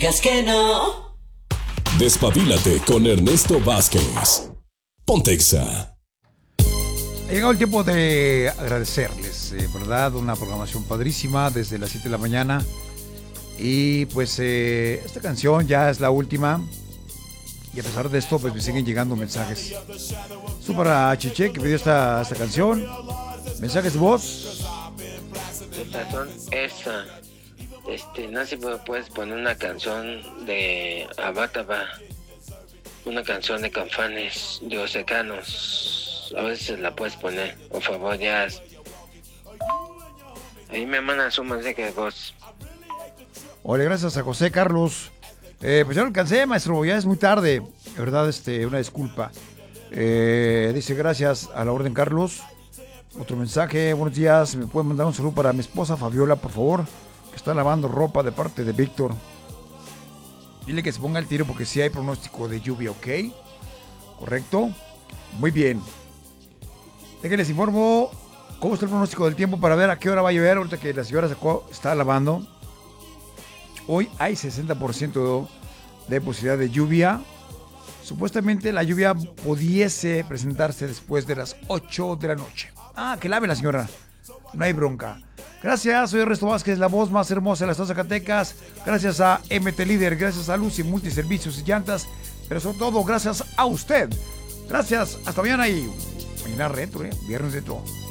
Que no. Despabilate con Ernesto Vázquez. Pontexa. Ha llegado el tiempo de agradecerles, ¿verdad? Una programación padrísima desde las 7 de la mañana. Y pues esta canción ya es la última. Y a pesar de esto, pues me siguen llegando mensajes. Eso para Chiche, que pidió esta canción. Mensajes de voz. Esa. No sé si puedes poner una canción de Abataba, una canción de Canfanes, de Osecanos. A veces la puedes poner, por favor, ya. Ahí me mandan su mensaje de voz. Hola, gracias a José Carlos. Pues ya no alcancé, maestro, ya es muy tarde. De verdad, una disculpa. Dice gracias a la orden, Carlos. Otro mensaje, buenos días. ¿Me pueden mandar un saludo para mi esposa Fabiola, por favor? Que está lavando ropa de parte de Víctor. Dile que se ponga el tiro porque sí hay pronóstico de lluvia, ¿ok? ¿Correcto? Muy bien. Déjenles informo cómo está el pronóstico del tiempo para ver a qué hora va a llover. Ahorita que la señora está lavando. Hoy hay 60% de posibilidad de lluvia. Supuestamente la lluvia pudiese presentarse después de las 8 de la noche. Ah, que lave la señora. No hay bronca. Gracias, soy Ernesto Vázquez, la voz más hermosa de las dos Zacatecas. Gracias a MT Líder, gracias a Lucy Multiservicios y Llantas. Pero sobre todo, gracias a usted. Gracias, hasta mañana y mañana reto, viernes reto.